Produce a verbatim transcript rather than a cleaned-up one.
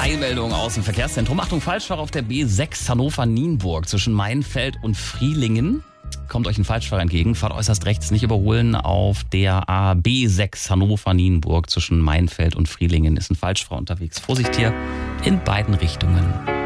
Eilmeldung aus dem Verkehrszentrum. Achtung, Falschfahrer auf der B sechs Hannover-Nienburg zwischen Mainfeld und Frielingen. Kommt euch ein Falschfahrer entgegen, fahrt äußerst rechts, nicht überholen. Auf der A B sechs Hannover-Nienburg zwischen Mainfeld und Frielingen ist ein Falschfahrer unterwegs. Vorsicht hier in beiden Richtungen.